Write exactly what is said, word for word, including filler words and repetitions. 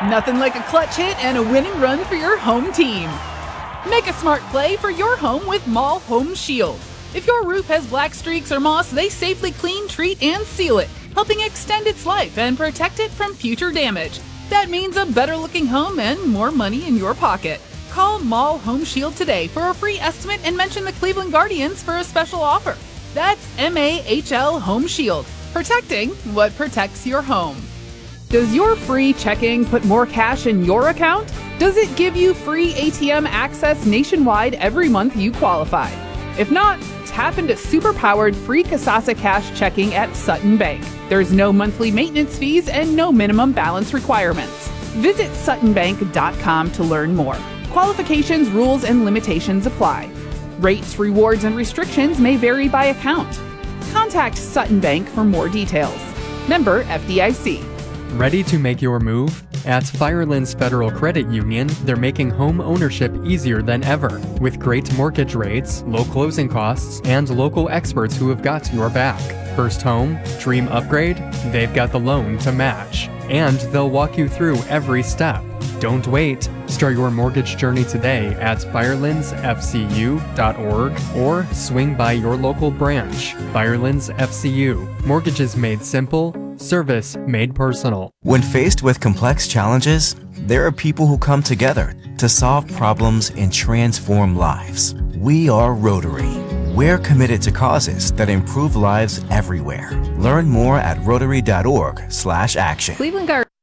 Nothing like a clutch hit and a winning run for your home team. Make a smart play for your home with Mall Home Shield. If your roof has black streaks or moss, they safely clean, treat, and seal it, helping extend its life and protect it from future damage. That means a better looking home and more money in your pocket. Call Mall Home Shield today for a free estimate and mention the Cleveland Guardians for a special offer. That's M A H L Home Shield, protecting what protects your home. Does your free checking put more cash in your account? Does it give you free A T M access nationwide every month you qualify? If not, tap into super-powered free Kasasa Cash checking at Sutton Bank. There's no monthly maintenance fees and no minimum balance requirements. Visit sutton bank dot com to learn more. Qualifications, rules, and limitations apply. Rates, rewards, and restrictions may vary by account. Contact Sutton Bank for more details. Member F D I C. Ready to make your move? At Firelands Federal Credit Union, they're making home ownership easier than ever. With great mortgage rates, low closing costs, and local experts who have got your back. First home, dream upgrade? They've got the loan to match. And they'll walk you through every step. Don't wait. Start your mortgage journey today at firelands f c u dot org or swing by your local branch. Firelands F C U. Mortgages made simple, service made personal. When faced with complex challenges, there are people who come together to solve problems and transform lives. We are Rotary. We're committed to causes that improve lives everywhere. Learn more at rotary dot org slash action. Cleveland Guardians.